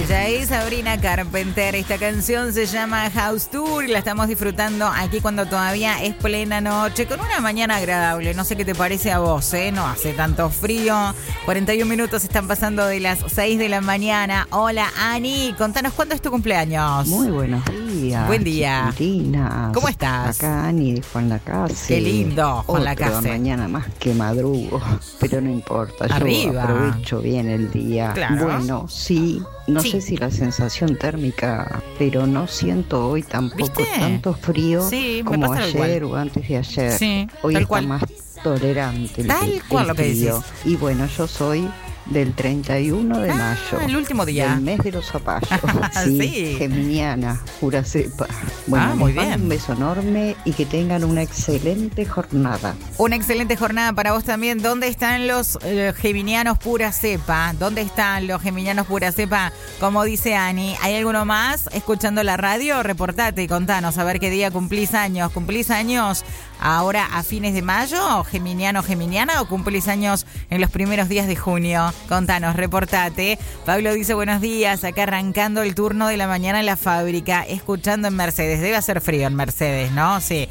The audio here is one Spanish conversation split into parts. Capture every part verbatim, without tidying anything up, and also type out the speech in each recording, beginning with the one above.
Ella es Sabrina Carpenter. Esta canción se llama House Tour y la estamos disfrutando aquí cuando todavía es plena noche, con una mañana agradable. No sé qué te parece a vos, ¿eh? No hace tanto frío. cuarenta y un minutos están pasando de las seis de la mañana. Hola, Ani. Contanos, ¿cuándo es tu cumpleaños? Muy buenos días. Buen día. Chiquitinas. ¿Cómo estás? Acá Ani de Juan Lacase. Qué lindo, Juan Lacase. Otra mañana más que madrugo, pero no importa. Arriba. Yo aprovecho bien el día. Claro. Bueno, sí. No sí. sé si la sensación térmica, pero no siento hoy tampoco ¿Viste? tanto frío sí, como me pasa ayer igual. o antes de ayer. Sí, hoy tal está cual. más tolerante el, Tal el cual lo que frío. dices. Y bueno, yo soy del treinta y uno de ah, mayo. el último día. Del mes de los zapallos. sí, sí. Geminiana, pura cepa. Bueno, ah, muy les mando bien. un beso enorme y que tengan una excelente jornada. Una excelente jornada para vos también. ¿Dónde están los eh, geminianos pura cepa? ¿Dónde están los geminianos pura cepa? Como dice Ani, ¿hay alguno más escuchando la radio? Reportate y contanos a ver qué día cumplís años. ¿Cumplís años ahora a fines de mayo, geminiano, geminiana, o cumplís años en los primeros días de junio? Contanos, reportate. Pablo dice buenos días, acá arrancando el turno de la mañana en la fábrica, escuchando en Mercedes. Debe hacer frío en Mercedes, ¿no? Sí.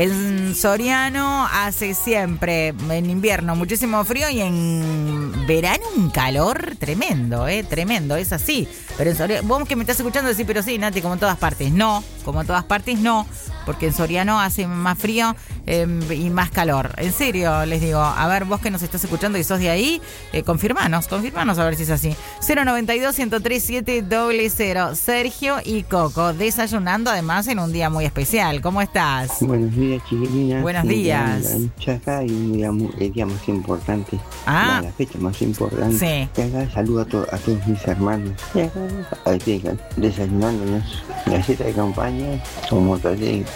En Soriano hace siempre, en invierno, muchísimo frío y en verano un calor tremendo, ¿eh? Tremendo, es así. Pero en Soriano, vos que me estás escuchando decís, pero sí, Nati, como en todas partes. No, como en todas partes no, porque en Soriano hace más frío eh, y más calor. En serio, les digo, a ver, vos que nos estás escuchando y sos de ahí, eh, confirmanos, confirmanos a ver si es así. cero noventa y dos, ciento tres, siete cero cero. Sergio y Coco, desayunando además en un día muy especial. ¿Cómo estás? Buenos días, chiquilinas. Buenos días. Acá y un día, muy, el día más importante. Ah. La fecha más importante. Sí. Y acá saludo a, to- a todos mis hermanos. Y acá, aquí, desayunándonos galleta de campaña con mortadela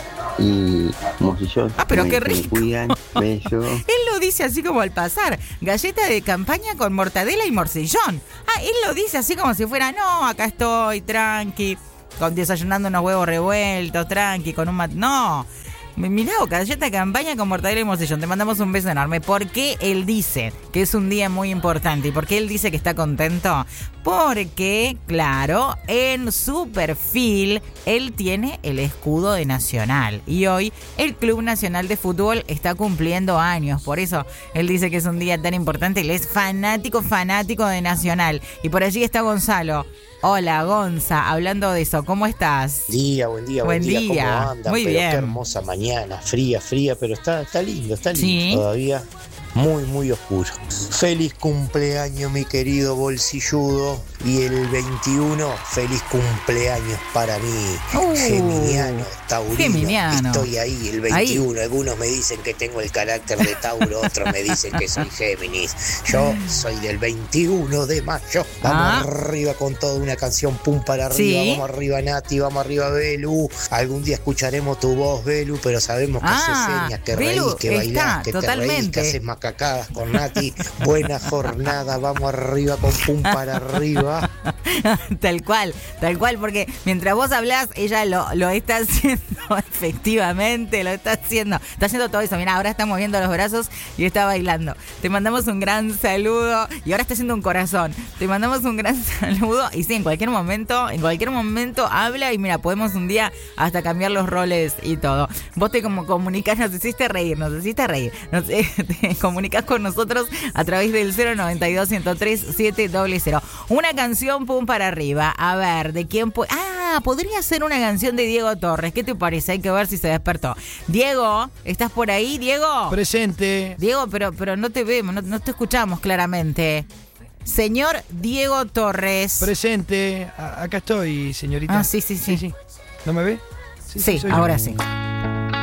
y morcillón. Ah, pero Me- qué me rico. cuidan, beso. Él lo dice así como al pasar. Galleta de campaña con mortadela y morcillón. Ah, él lo dice así como si fuera, no, acá estoy, tranqui, con desayunando unos huevos revueltos, tranqui, con un mat... No. Mirá, galleta de campaña con mortadela y morcillón. Te mandamos un beso enorme. ¿Por qué él dice que es un día muy importante? ¿Y por qué él dice que está contento? Porque, claro, en su perfil él tiene el escudo de Nacional. Y hoy el Club Nacional de Fútbol está cumpliendo años. Por eso él dice que es un día tan importante. Él es fanático, fanático de Nacional. Y por allí está Gonzalo. Hola, Gonza, hablando de eso, ¿cómo estás? Buen día, buen día, Buen buen día. día. ¿Cómo andan? Muy Pero bien. Qué hermosa mañana, fría, fría, pero está, está lindo, está lindo. Sí. Todavía muy, muy oscuro. Feliz cumpleaños, mi querido bolsilludo. Y el veintiuno, feliz cumpleaños para mí. Uh, Geminiano, taurino. Geminiano. Estoy ahí, el veintiuno. Ahí. Algunos me dicen que tengo el carácter de Tauro, otros me dicen que soy Géminis. Yo soy del veintiuno de mayo. Vamos Ah. arriba con toda una canción, pum para arriba. Sí. Vamos arriba, Nati, vamos arriba, Belu. Algún día escucharemos tu voz, Belu, pero sabemos que Ah, haces señas, que Belu reís, que bailás, está, que totalmente. te reís, que haces macacadas con Nati. Buena jornada, vamos arriba con pum para arriba. Tal cual, tal cual, porque mientras vos hablás, ella lo, lo está haciendo, efectivamente, lo está haciendo. Está haciendo todo eso. Mira, ahora está moviendo los brazos y está bailando. Te mandamos un gran saludo y ahora está haciendo un corazón. Te mandamos un gran saludo y sí, en cualquier momento, en cualquier momento habla y mira, podemos un día hasta cambiar los roles y todo. Vos te como comunicás, nos hiciste reír, nos hiciste reír. Nos, eh, te comunicás con nosotros a través del cero noventa y dos, ciento tres, siete cero cero. Una canción, pum para arriba. A ver, ¿de quién puede? Ah, podría ser una canción de Diego Torres. ¿Qué te parece? Hay que ver si se despertó. Diego, ¿estás por ahí, Diego? Presente. Diego, pero, pero no te vemos, no, no te escuchamos claramente. Señor Diego Torres. Presente. A- acá estoy, señorita. Ah, sí, sí, sí. ¿No me ve? Sí, soy yo. ahora sí.